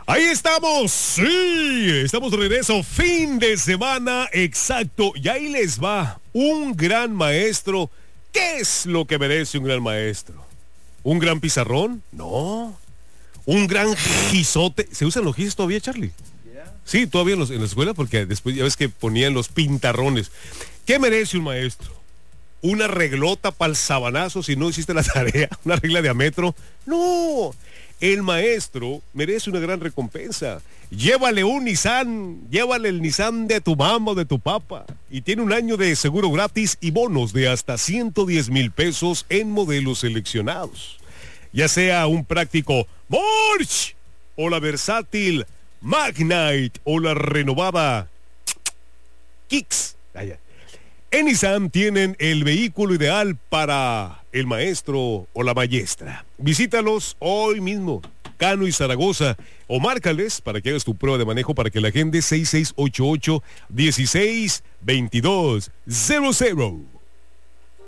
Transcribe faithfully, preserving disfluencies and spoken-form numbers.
Ahí estamos, sí, estamos de regreso, fin de semana, exacto, y ahí les va, un gran maestro. ¿Qué es lo que merece un gran maestro? ¿Un gran pizarrón? No. ¿Un gran gizote? ¿Se usan los gizotes todavía, Charlie? Sí, todavía en, los, en la escuela, porque después ya ves que ponían los pintarrones. ¿Qué merece un maestro? ¿Una reglota para el sabanazo si no hiciste la tarea? ¿Una regla de a metro? No. El maestro merece una gran recompensa. Llévale un Nissan, llévale el Nissan de tu mamá o de tu papá. Y tiene un año de seguro gratis y bonos de hasta ciento diez mil pesos en modelos seleccionados. Ya sea un práctico Porsche o la versátil Magnite o la renovada Kicks. Allá. En Nissan tienen el vehículo ideal para el maestro o la maestra. Visítalos hoy mismo, Cano y Zaragoza, o márcales para que hagas tu prueba de manejo para que la agende seis seis ocho ocho, uno seis dos dos cero cero.